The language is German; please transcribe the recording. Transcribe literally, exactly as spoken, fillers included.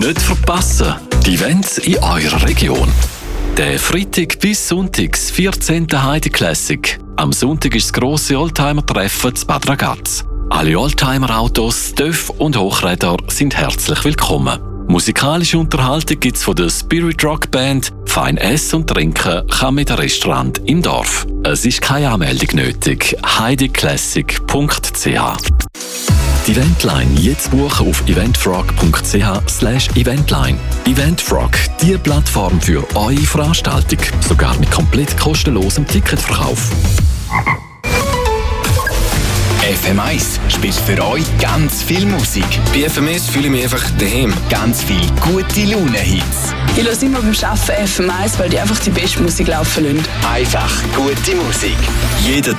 Nicht verpassen, die Events in eurer Region. Der Freitag bis Sonntag, das vierzehnte Heidi Classic. Am Sonntag ist das grosse Oldtimer-Treffen zu Bad Ragaz. Alle Oldtimer-Autos, T Ö F und Hochräder sind herzlich willkommen. Musikalische Unterhaltung gibt es von der Spirit Rock Band. Fein Essen und Trinken kann mit dem Restaurant im Dorf. Es ist keine Anmeldung nötig. heidi classic punkt c h Die Eventline jetzt buchen auf eventfrog punkt c h slash eventline. Eventfrog, die Plattform für eure Veranstaltung. Sogar mit komplett kostenlosem Ticketverkauf. F M eins spielt für euch ganz viel Musik. Bei F M eins fühle ich mich einfach daheim. Ganz viel gute Laune-Hits. Ich höre immer beim Arbeiten F M eins, weil die einfach die beste Musik laufen lassen. Einfach gute Musik. Jeden